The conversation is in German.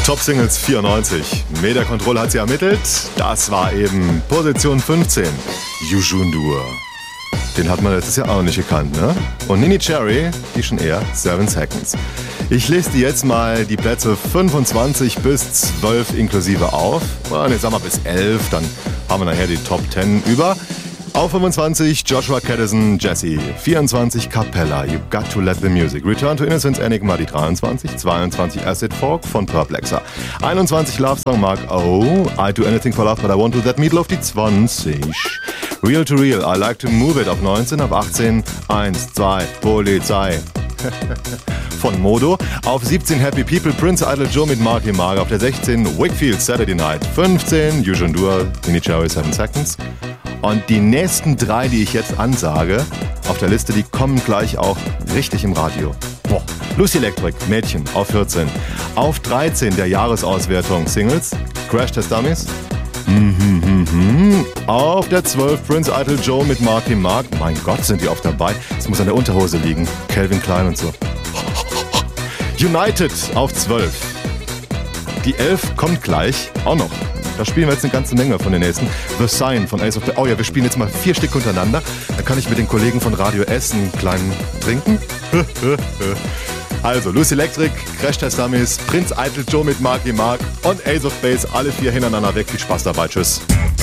Top Singles 94. Media Control hat sie ermittelt. Das war eben Position 15. Yujundur. Den hat man letztes Jahr auch nicht gekannt, ne? Und Nini Cherry, die schon eher 7 Seconds. Ich lese dir jetzt mal die Plätze 25 bis 12 inklusive auf. Ne, sagen wir bis 11, dann haben wir nachher die Top 10 über. Auf 25 Joshua Caddison, Jesse. 24 Capella, You Got to Let the Music. Return to Innocence, Enigma, die 23. 22 Acid Folk von Perplexer. 21 Love Song Mark O. I Do Anything for Love But I Want to That Meatloaf, die 20. Real to Real, I Like to Move It auf 19. Auf 18 1, 2 Polizei von Modo. Auf 17 Happy People, Prince Idol Joe mit Marky Mark. Auf der 16 Wakefield, Saturday Night. 15 Yujundur, Nini Cherry, 7 Seconds. Und die nächsten 3, die ich jetzt ansage, auf der Liste, die kommen gleich auch richtig im Radio. Boah. Lucy Electric, Mädchen, auf 14. Auf 13 der Jahresauswertung Singles, Crash Test Dummies. Auf der 12 Prince Idol Joe mit Marky Mark. Mein Gott, sind die oft dabei. Es muss an der Unterhose liegen. Calvin Klein und so. United auf 12. Die 11 kommt gleich auch noch. Da spielen wir jetzt eine ganze Menge von den nächsten. The Sign von Ace of Base. Oh ja, wir spielen jetzt mal 4 Stück hintereinander. Dann kann ich mit den Kollegen von Radio S einen kleinen trinken. Also, Lucy Electric, Crash Test Dummies, Prince Idol Joe mit Marky Mark und Ace of Base, alle 4 hintereinander weg. Viel Spaß dabei, tschüss.